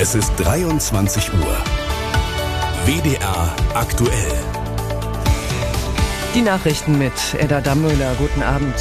Es ist 23 Uhr. WDR aktuell. Die Nachrichten mit Edda Dammöller. Guten Abend.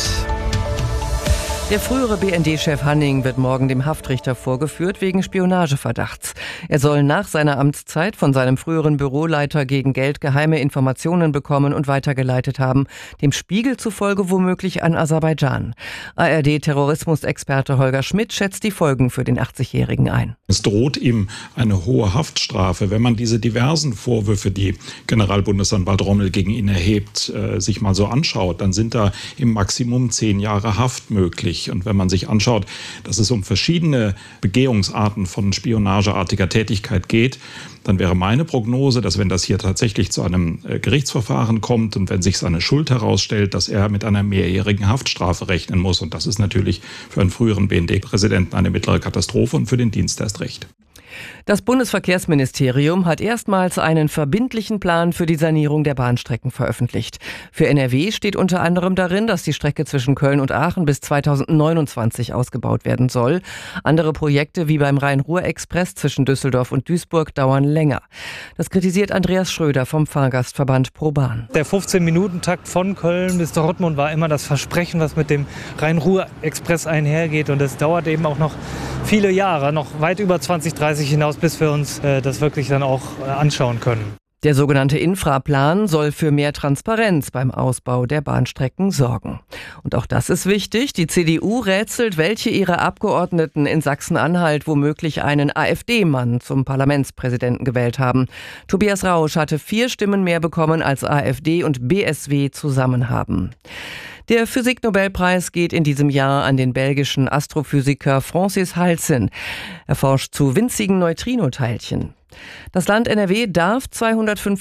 Der frühere BND-Chef Hanning wird morgen dem Haftrichter vorgeführt wegen Spionageverdachts. Er soll nach seiner Amtszeit von seinem früheren Büroleiter gegen Geld geheime Informationen bekommen und weitergeleitet haben, dem Spiegel zufolge womöglich an Aserbaidschan. ARD-Terrorismusexperte Holger Schmidt schätzt die Folgen für den 80-Jährigen ein. Es droht ihm eine hohe Haftstrafe. Wenn man diese diversen Vorwürfe, die Generalbundesanwalt Rommel gegen ihn erhebt, sich mal so anschaut, dann sind da im Maximum 10 Jahre Haft möglich. Und wenn man sich anschaut, dass es um verschiedene Begehungsarten von spionageartiger Tätigkeit geht, dann wäre meine Prognose, dass wenn das hier tatsächlich zu einem Gerichtsverfahren kommt und wenn sich seine Schuld herausstellt, dass er mit einer mehrjährigen Haftstrafe rechnen muss. Und das ist natürlich für einen früheren BND-Präsidenten eine mittlere Katastrophe und für den Dienst erst recht. Das Bundesverkehrsministerium hat erstmals einen verbindlichen Plan für die Sanierung der Bahnstrecken veröffentlicht. Für NRW steht unter anderem darin, dass die Strecke zwischen Köln und Aachen bis 2029 ausgebaut werden soll. Andere Projekte wie beim Rhein-Ruhr-Express zwischen Düsseldorf und Duisburg dauern länger. Das kritisiert Andreas Schröder vom Fahrgastverband ProBahn. Der 15-Minuten-Takt von Köln bis Dortmund war immer das Versprechen, was mit dem Rhein-Ruhr-Express einhergeht. Und es dauert eben auch noch viele Jahre, noch weit über 2030 hinaus, bis wir uns das wirklich dann auch anschauen können. Der sogenannte Infraplan soll für mehr Transparenz beim Ausbau der Bahnstrecken sorgen. Und auch das ist wichtig. Die CDU rätselt, welche ihrer Abgeordneten in Sachsen-Anhalt womöglich einen AfD-Mann zum Parlamentspräsidenten gewählt haben. Tobias Rausch hatte 4 Stimmen mehr bekommen, als AfD und BSW zusammen haben. Der Physiknobelpreis geht in diesem Jahr an den belgischen Astrophysiker Francis Halsen. Er forscht zu winzigen Neutrinoteilchen. Das Land NRW darf 250